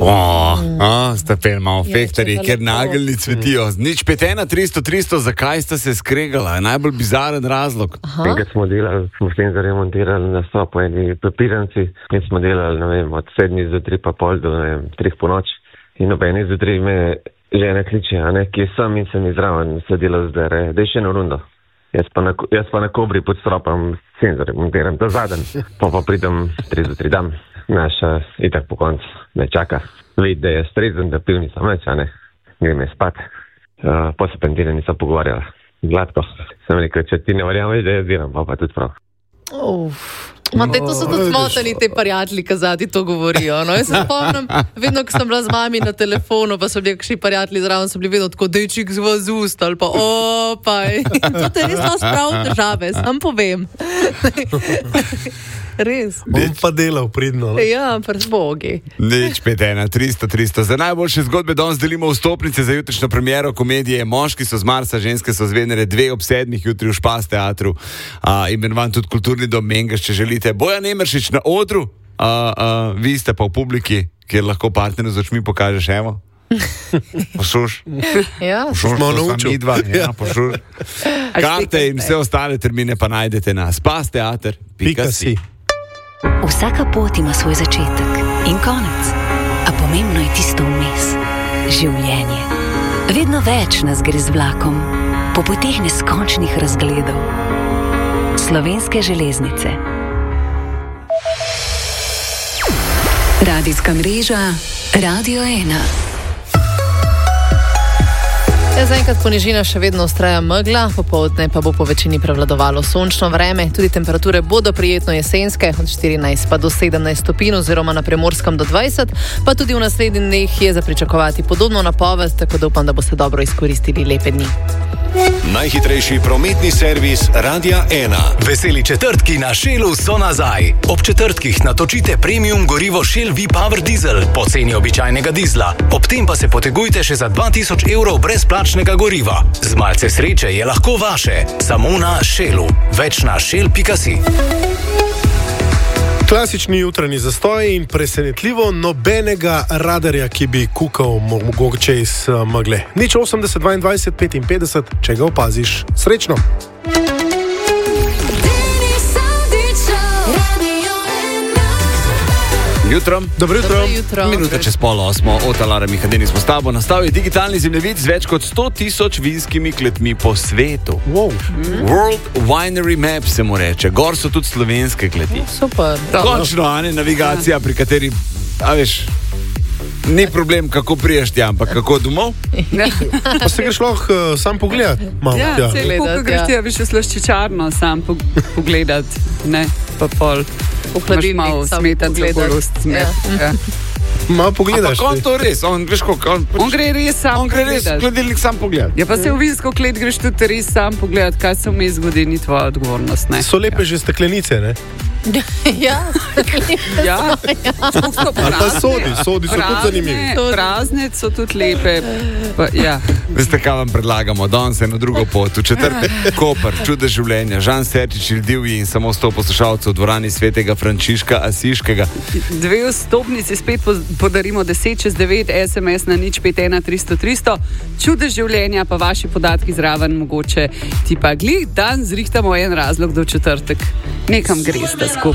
Ste pel malo fehtarji, ker nageljni cvetijo. Nič 51300, zakaj ste se skregala? Je najbolj bizaren razlog. Enkrat smo delali, smo s tem zaremontirali na stopu eni papirnici in smo delali, ne vem, od 7 do 3 pa pol do 3 po noč. In ob 1 do 3 me žena kliče, ki sem in sem izraven, se delal zdaj, da je še eno rundo. Jaz pa na kobri pod stropom senzor montiram, ta zaden. Pa pridem 3 do 3 dam. Naša itak po koncu me čaka. Vidi, da je strezen, da piv nisem več, grem je spat. Pa se pentire nisem pogovarjala. Gladko. Sem rekel, če ti ne verjameš, da jaz delam, pa tudi prav. To so tudi smotani te prijatelji, ki zadnji to govorijo. Jaz se spomnim, vedno, ko sem bila z mami na telefonu, pa so bili kakšni prijatelji zraven, so bili vedno tako, dejčik z vas ust, ali pa opaj. To te res nas prav težave, sam povem. Res. On pa delal pridno. Ja, bogi. Nič 51300. Za najboljše zgodbe danes delimo vstopnice za jutrišnjo premiero komedije Moški so z Marsa, ženske so z Venere, 2 ob 7 jutri v Špas teatru. Imenovan tudi kulturni dom Mengeš, če želite. Bojan Emeršič na odru, vi ste pa v publiki, kjer lahko partnerju z očmi pokažeš, evo. Pošuš. Ja. Pošuš, to sem idva. Ja, pošuš. Karte in vse ostale termine pa najdete na spasteater.si. Vsaka pot ima svoj začetek in konec, a pomembno je tisto vmes. Življenje. Vedno več nas gre z vlakom, po poteh neskončnih razgledov. Slovenske železnice. Radijska mreža Radio 1. Zaenkrat po nižinah še vedno vztraja megla, popoldne pa bo po večini prevladovalo sončno vreme. Tudi temperature bodo prijetno jesenske, od 14 pa do 17 stopinj oziroma na Primorskem do 20, pa tudi v naslednjih dneh je za pričakovati podobno napoved, tako da upam, da boste dobro izkoristili lepe dni. Najhitrejši prometni servis Radia 1. Veseli četrtki na Shellu so nazaj. Ob četrtkih natočite premium gorivo Shell V-Power Diesel po ceni običajnega dizla. Ob tem pa se potegujte še za 2000 evrov brezplačnega goriva. Z malce sreče je lahko vaše. Samo na Shellu. Več na shell.si. Klasični jutranji zastoj in presenetljivo nobenega radarja, ki bi kukal mogoče iz megle. Nič 80, 22, 55, če ga opaziš. Srečno! Jutro. Dobro jutro. Minuta čez 7:30 od Alara Mihadeni smo s tabo. Nastal je digitalni zemljevid z več kot 100.000 vinskimi kletmi po svetu. Wow. World Winery Map se mu reče. Gor so tudi slovenske kleti. Super. Končno, navigacija, pri kateri, ni problem, kako priješ tja, ampak kako domov. Pa se greš lahko sam pogledat. Kako greš tja, bi še slaščičarno sam pogledat, ne, pa pol. V hladilnik malo sam smetati pogledat. Ja. Malo pogledaš. Ampak on to res, on gre res sam on gre res v hladilnik sam pogledat. Ja, pa se v vinsko klet greš tudi res sam pogledat, kaj se vmes zgodi, ni tvoja odgovornost, ne. So lepe že steklenice, ne? Ja. Ali pa sodi so tudi zanimivi. Prazne so tudi lepe. Pa, ja. Veste, kaj vam predlagamo? Danes je na drugo pot. V četrtek Koper, čude življenja. Žan Serčič, Divji in samo 100 poslušalcev v dvorani svetega Frančiška Asiškega. 2 vstopnici spet podarimo 10 čez 9, SMS na 051300. Čude življenja, pa vaši podatki zraven mogoče ti pa glih dan zrihtamo en razlog do četrtek. Nekam greš, da